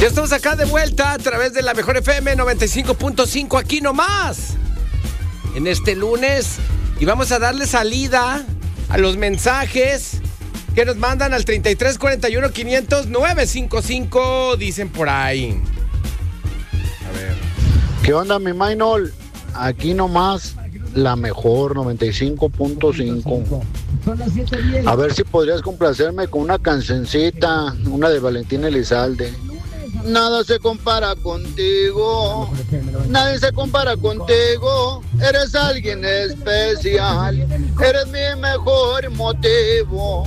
Ya estamos acá de vuelta a través de la Mejor FM 95.5, aquí nomás, en este lunes. Y vamos a darle salida a los mensajes que nos mandan al 33 41 500 955, dicen por ahí. A ver. ¿Qué onda, mi Maynol? Aquí nomás, la Mejor 95.5. A ver si podrías complacerme con una cancioncita, una de Valentín Elizalde. Nada se compara contigo, nadie se compara contigo, eres alguien especial, eres mi mejor motivo.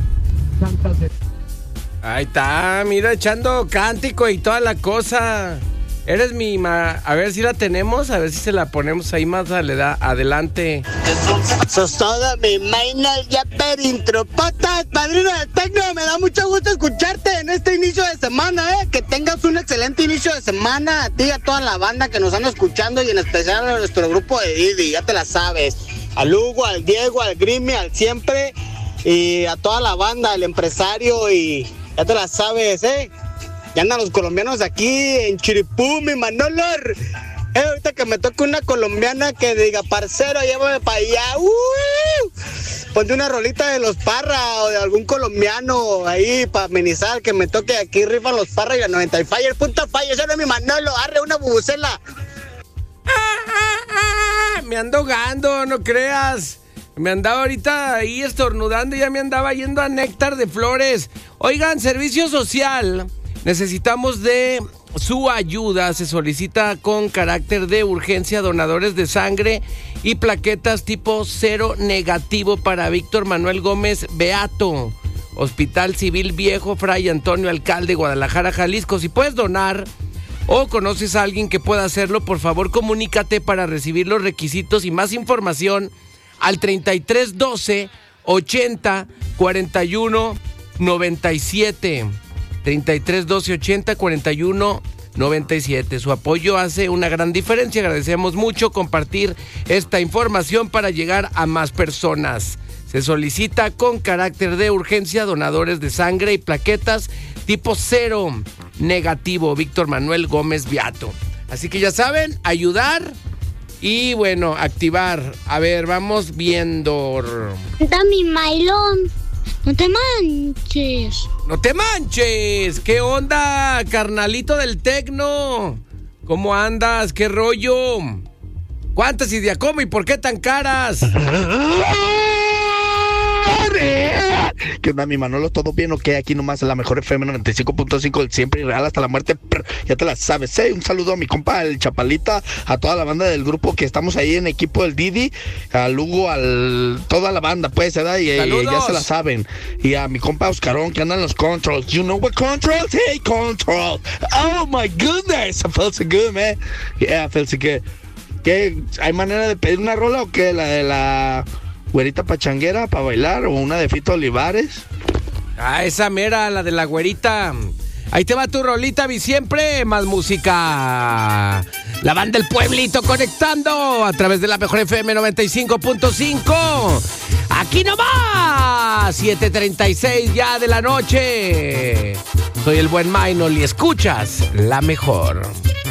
Ahí está, mira, echando cántico y toda la cosa. Eres mi a ver si la tenemos, a ver si se la ponemos ahí más adelante. Sos todo mi Maynol, ya perintropotas, padrino del tecno. Me da mucho gusto escucharte en este inicio de semana, que tengas un excelente inicio de semana. A ti y a toda la banda que nos anda escuchando, y en especial a nuestro grupo de Didi, ya te la sabes. Al Hugo, al Diego, al Grimi, al Siempre, y a toda la banda, al empresario, y ya te la sabes, Ya andan los colombianos aquí en Chiripú, mi Manolor. Ahorita que me toque una colombiana que diga, parcero, llévame para allá. Ponte una rolita de los Parra o de algún colombiano ahí para amenizar, que me toque aquí, rifan los Parra y la 90 Fire, punto Fire. Ese no es mi Manolo, arre una bubucela. Me ando ahogando, no creas. Me andaba ahorita ahí estornudando y ya me andaba yendo a Néctar de Flores. Oigan, servicio social. Necesitamos de su ayuda. Se solicita con carácter de urgencia donadores de sangre y plaquetas tipo 0 negativo para Víctor Manuel Gómez Beato, Hospital Civil Viejo Fray Antonio Alcalde, Guadalajara, Jalisco. Si puedes donar o conoces a alguien que pueda hacerlo, por favor comunícate para recibir los requisitos y más información al 33 12 80 41 97. 33 12 80 41 97. Su apoyo hace una gran diferencia. Agradecemos mucho compartir esta información para llegar a más personas. Se solicita con carácter de urgencia donadores de sangre y plaquetas tipo 0 negativo, Víctor Manuel Gómez Beato. Así que ya saben, ayudar y bueno, activar. A ver, vamos viendo. Dami Maylon. No te manches. ¡No te manches! ¿Qué onda, carnalito del tecno? ¿Cómo andas? ¿Qué rollo? ¿Cuántas y de cómo y por qué tan caras? ¿Qué onda, mi Manolo? ¿Todo bien o qué? Aquí nomás en la Mejor FM 95.5, el siempre y real hasta la muerte. Ya te la sabes, Un saludo a mi compa, el Chapalita, a toda la banda del grupo que estamos ahí en equipo del Didi, al Hugo, toda la banda, pues, ¿verdad? Y ya se la saben. Y a mi compa Oscarón, que anda en los controls. You know what controls? Hey, control. Oh, my goodness. I felt so good, man. Yeah, I felt so good. ¿Qué? ¿Hay manera de pedir una rola o qué? ¿La de la güerita pachanguera para bailar o una de Fito Olivares? Ah, esa mera, la de la güerita. Ahí te va tu rolita, vi siempre más música. La banda del pueblito conectando a través de la Mejor FM 95.5. Aquí nomás, 7:36 ya de la noche. Soy el buen Maynol y escuchas La Mejor.